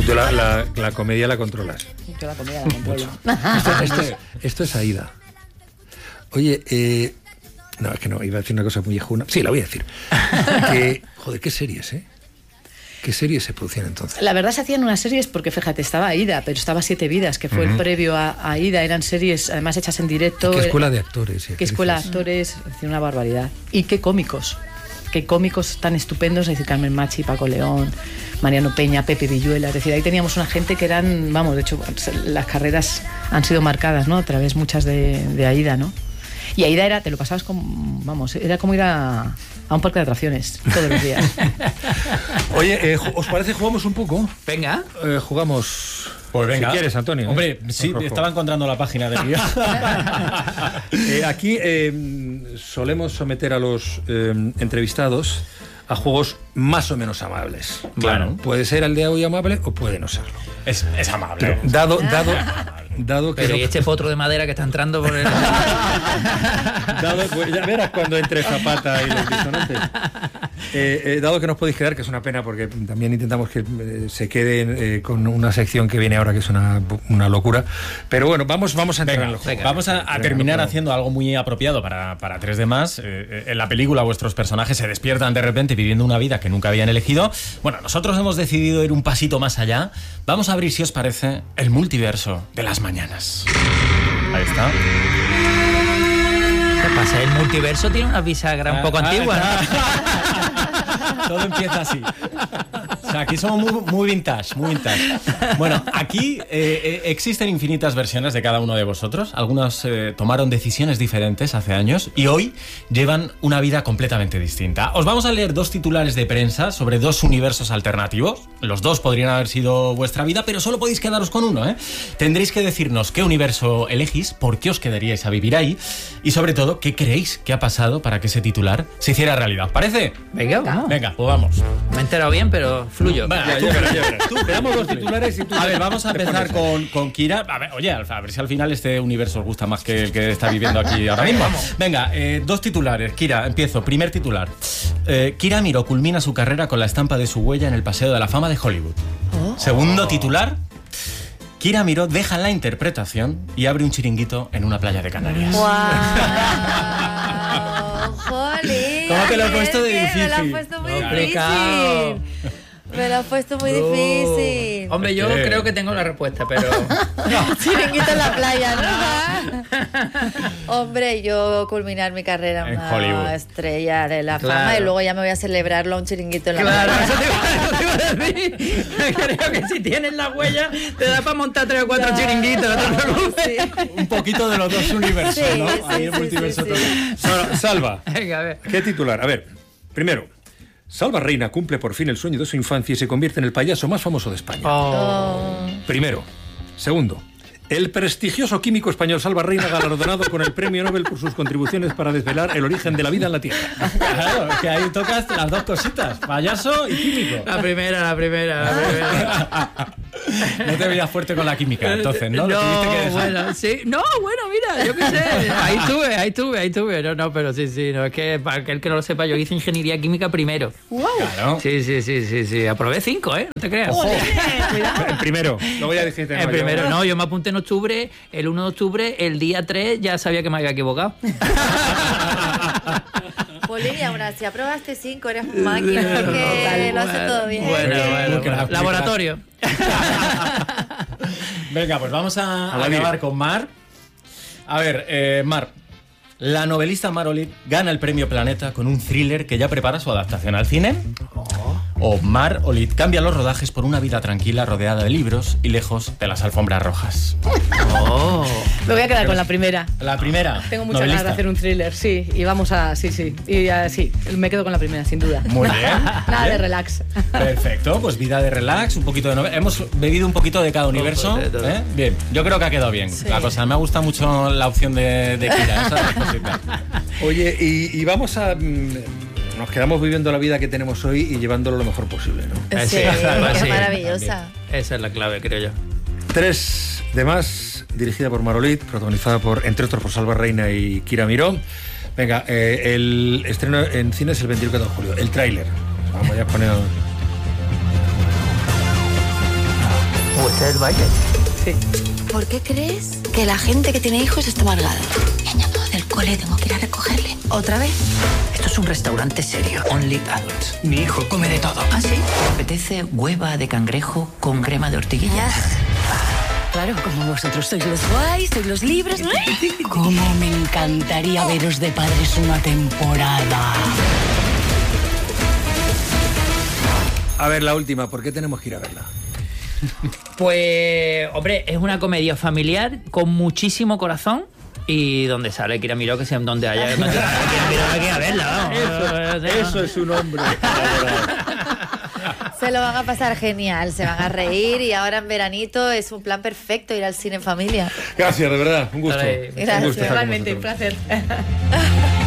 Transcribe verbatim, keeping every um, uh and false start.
Yo la, la, la comedia la controlas. Yo la comedia la controlo. Esto, esto, es, esto es Aída. Oye, eh, no, es que no, iba a decir una cosa muy viejuna. Sí, la voy a decir. Que, joder, qué series, ¿eh? ¿Qué series se producían entonces? La verdad se hacían unas series porque, fíjate, estaba Aída, pero estaba Siete Vidas, que fue uh-huh. el previo a, a Aída. Eran series, además, hechas en directo. ¿Qué escuela de actores? ¿Qué escuela de actores? Es una barbaridad. Y qué cómicos. Qué cómicos tan estupendos. Es decir, Carmen Machi, Paco León, Mariano Peña, Pepe Villuela. Es decir, ahí teníamos una gente que eran, vamos, de hecho, las carreras han sido marcadas, ¿no? A través muchas de, de Aída, ¿no? Y Aída era, te lo pasabas como, vamos, era como ir a, a un parque de atracciones todos los días. Oye, eh, ¿os parece jugamos un poco? Venga. Eh, jugamos... Pues venga. Si quieres, Antonio. Hombre, ¿eh? sí, estaba encontrando la página del guión. eh, aquí eh, solemos someter a los eh, entrevistados a juegos más o menos amables. Claro. Puede ser el de hoy amable o puede no serlo. Es, es amable. Pero, dado, dado, dado que... Pero no... y este potro de madera que está entrando por el... dado, pues ya verás cuando entre Zapata y los disonantes. Eh, eh, dado que nos podéis quedar, que es una pena porque también intentamos que eh, se queden eh, con una sección que viene ahora que es una, una locura, pero bueno, vamos, vamos a entrar venga, en el juego. Vamos a, a terminar haciendo algo muy apropiado para, para tres de más. Eh, en la película vuestros personajes se despiertan de repente viviendo una vida que nunca habían elegido. Bueno, nosotros hemos decidido ir un pasito más allá. Vamos a abrir, si os parece, el multiverso de las mañanas. Ahí está. ¿Qué pasa? El multiverso tiene una bisagra un poco ah, antigua, ah, ¿no? Todo empieza así. O sea, aquí somos muy, muy vintage, muy vintage. Bueno, aquí eh, existen infinitas versiones de cada uno de vosotros. Algunos eh, tomaron decisiones diferentes hace años y hoy llevan una vida completamente distinta. Os vamos a leer dos titulares de prensa sobre dos universos alternativos. Los dos podrían haber sido vuestra vida, pero solo podéis quedaros con uno, ¿eh? Tendréis que decirnos qué universo elegís, por qué os quedaríais a vivir ahí y, sobre todo, qué creéis que ha pasado para que ese titular se hiciera realidad. ¿Parece? Venga, vamos. Venga, pues vamos. Me he enterado bien, pero fluyo. Bueno, ya, tú, ya verás, ya verás. Tú, te damos dos titulares y tú... A ver, vamos a empezar con, con Kira. A ver, oye, a ver si al final este universo os gusta más que el que está viviendo aquí ahora mismo. Venga, eh, dos titulares. Kira, empiezo. Primer titular. Eh, Kira Miró culmina su carrera con la estampa de su huella en el Paseo de la Fama de Hollywood. Oh. Segundo titular. Kira Miró deja la interpretación y abre un chiringuito en una playa de Canarias. ¡Wow! ¡Jolín! ¿Cómo te lo he puesto de difícil? Me lo has puesto muy complicado. difícil. Me lo has puesto muy uh, difícil. Hombre, yo ¿Qué? creo que tengo la respuesta, pero... Chiringuito en la playa, ¿no? Hombre, yo culminar mi carrera en una Hollywood. Estrella de la claro. fama y luego ya me voy a celebrarlo a un chiringuito en la claro, playa. Eso te iba, eso te iba a decir. Creo que si tienes la huella te da para montar tres o cuatro no. chiringuitos. No sí. Un poquito de los dos universos, sí, ¿no? Sí, Ahí el sí, multiverso sí, todo. sí. Salva, Salva. Venga, a ver. ¿Qué titular? A ver, primero, Salva Reina cumple por fin el sueño de su infancia y se convierte en el payaso más famoso de España. Oh. Primero. Segundo, el prestigioso químico español Salva Reina galardonado con el premio Nobel por sus contribuciones para desvelar el origen de la vida en la Tierra. Claro, que ahí tocas las dos cositas, payaso y químico. La primera, la primera, la primera. No te veías fuerte con la química, entonces, ¿no? No, Lo que bueno, sí. No, bueno, mira, yo qué sé. Ahí estuve, ahí estuve, ahí estuve. No, no, pero sí, sí. No, es que para aquel que no lo sepa, yo hice ingeniería química primero. ¡Wow! Claro. Sí, sí, sí, sí, sí. Aprobé cinco, ¿eh? No te creas. Ojo. El primero. Luego ya dijiste. El no, primero, yo... no, yo me apunté en octubre, el uno de octubre, el día tres ya sabía que me había equivocado. Poli, aún así aprobaste cinco, eres un máquina, porque lo hace todo bien. Bueno, bueno, bueno. Laboratorio. Venga, pues vamos a, a acabar con Mar. A ver, eh, Mar, la novelista Mar Olid gana el premio Planeta con un thriller que ya prepara su adaptación al cine. Oh. O Mar Olid cambia los rodajes por una vida tranquila rodeada de libros y lejos de las alfombras rojas. Oh. Me voy a quedar con la primera. La primera. Tengo muchas novelista. ganas de hacer un thriller, sí. Y vamos a... Sí, sí. Y uh, sí, me quedo con la primera, sin duda. Muy bien. Nada bien. de relax. Perfecto, pues vida de relax, un poquito de novela. Hemos bebido un poquito de cada universo. ¿eh? Bien, yo creo que ha quedado bien. Sí. La cosa, me ha gustado mucho la opción de, de Kira. Esa cosita. Oye, y, y vamos a... Nos quedamos viviendo la vida que tenemos hoy y llevándolo lo mejor posible, ¿no? Sí, sí, es sí, maravillosa. También. Esa es la clave, creo yo. Tres de más, dirigida por Mar Olid, protagonizada por, entre otros, por Salva Reina y Kira Miró. Venga, eh, el estreno en cines el veintiuno de julio. El tráiler. Vamos ya a poner... Este es el baile. Sí. ¿Por qué crees que la gente que tiene hijos está amargada? Me han llamado del cole, tengo que ir a recogerle. ¿Otra vez? Esto es un restaurante serio. Only adults. Mi hijo come de todo. ¿Ah, sí? ¿Te apetece hueva de cangrejo con crema de ortiguillas? Claro, como vosotros sois los guays, sois los libres. Cómo me encantaría veros de padres una temporada. A ver, la última, ¿por qué tenemos que ir a verla? Pues, hombre, es una comedia familiar con muchísimo corazón y donde sale Kira Miró, que sea donde haya Kira Miró, hay que ir a verla, vamos. Eso, eso es un hombre. Se lo van a pasar genial, se van a reír y ahora en veranito es un plan perfecto ir al cine en familia. Gracias, de verdad, un gusto. Vale. Gracias, Un gusto estar con Igualmente, un vosotros. placer.